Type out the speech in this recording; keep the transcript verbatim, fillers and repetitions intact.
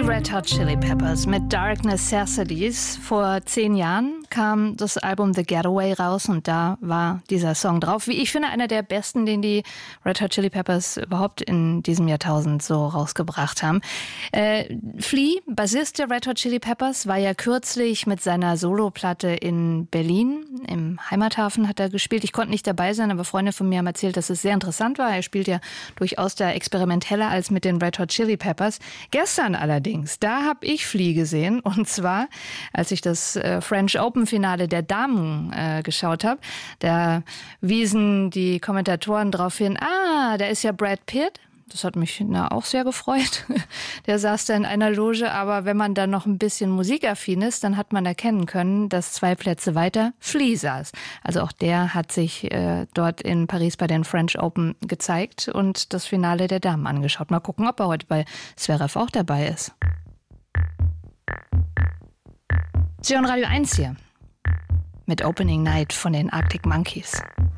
Red Hot Chili Peppers mit Dark Necessities. Vor zehn Jahren kam das Album The Getaway raus und da war dieser Song drauf. Wie ich finde, einer der besten, den die Red Hot Chili Peppers überhaupt in diesem Jahrtausend so rausgebracht haben. Äh, Flea, Bassist der Red Hot Chili Peppers, war ja kürzlich mit seiner Soloplatte in Berlin. Im Heimathafen hat er gespielt. Ich konnte nicht dabei sein, aber Freunde von mir haben erzählt, dass es sehr interessant war. Er spielt ja durchaus da experimenteller als mit den Red Hot Chili Peppers. Gestern allerdings, da habe ich Flea gesehen und zwar, als ich das äh, French Open Finale der Damen äh, geschaut habe, da wiesen die Kommentatoren darauf hin, ah, da ist ja Brad Pitt. Das hat mich na, auch sehr gefreut. Der saß da in einer Loge, aber wenn man dann noch ein bisschen musikaffin ist, dann hat man erkennen können, dass zwei Plätze weiter Flea saß. Also auch der hat sich äh, dort in Paris bei den French Open gezeigt und das Finale der Damen angeschaut. Mal gucken, ob er heute bei Zverev auch dabei ist. Sie hören Radio eins hier mit Opening Night von den Arctic Monkeys.